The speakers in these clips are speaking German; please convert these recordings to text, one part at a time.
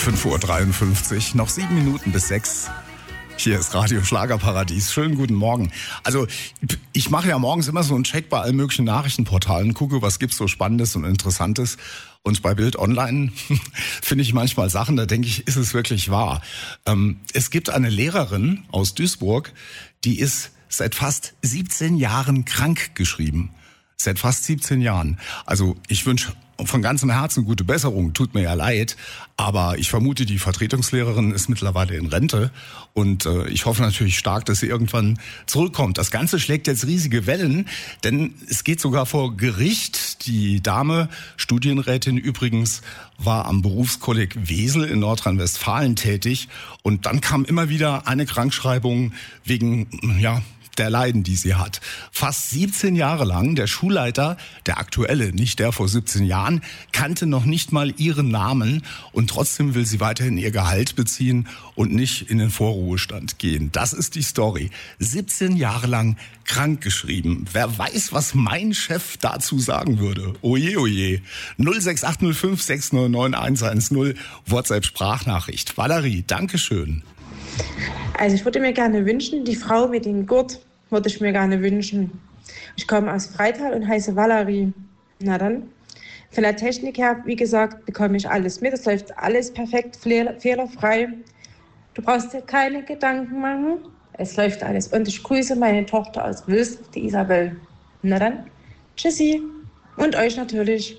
5:53 Uhr, noch 7 Minuten bis 6. Hier ist Radio Schlagerparadies. Schönen guten Morgen. Also ich mache ja morgens immer so einen Check bei allen möglichen Nachrichtenportalen, gucke, was gibt's so Spannendes und Interessantes. Und bei Bild Online finde ich manchmal Sachen, da denke ich, ist es wirklich wahr? Es gibt eine Lehrerin aus Duisburg, die ist seit fast 17 Jahren krankgeschrieben. Seit fast 17 Jahren. Also ich wünsche von ganzem Herzen gute Besserung, tut mir ja leid, aber ich vermute, die Vertretungslehrerin ist mittlerweile in Rente und ich hoffe natürlich stark, dass sie irgendwann zurückkommt. Das Ganze schlägt jetzt riesige Wellen, denn es geht sogar vor Gericht. Die Dame, Studienrätin übrigens, war am Berufskolleg Wesel in Nordrhein-Westfalen tätig und dann kam immer wieder eine Krankschreibung wegen, der Leiden, die sie hat. Fast 17 Jahre lang, der Schulleiter, der aktuelle, nicht der vor 17 Jahren, kannte noch nicht mal ihren Namen und trotzdem will sie weiterhin ihr Gehalt beziehen und nicht in den Vorruhestand gehen. Das ist die Story. 17 Jahre lang krankgeschrieben. Wer weiß, was mein Chef dazu sagen würde. Oje, oje. 06805 699 110, WhatsApp-Sprachnachricht. Valerie, Dankeschön. Also ich würde mir gerne wünschen, die Frau mit dem Gurt würde ich mir gerne wünschen. Ich komme aus Freital und heiße Valerie. Na dann, von der Technik her, wie gesagt, bekomme ich alles mit. Es läuft alles perfekt, fehlerfrei. Du brauchst dir keine Gedanken machen. Es läuft alles. Und ich grüße meine Tochter aus Wülst, die Isabel. Na dann, tschüssi. Und euch natürlich.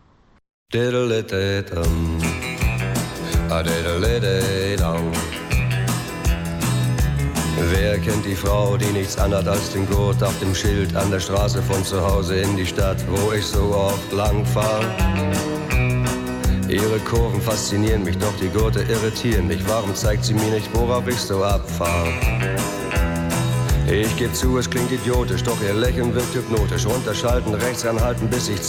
Wer kennt die Frau, die nichts anhat als den Gurt auf dem Schild an der Straße von zu Hause in die Stadt, wo ich so oft lang fahr? Ihre Kurven faszinieren mich, doch die Gurte irritieren mich. Warum zeigt sie mir nicht, worauf ich so abfahr? Ich geb zu, es klingt idiotisch, doch ihr Lächeln wirkt hypnotisch. Runterschalten, rechts ranhalten, bis ich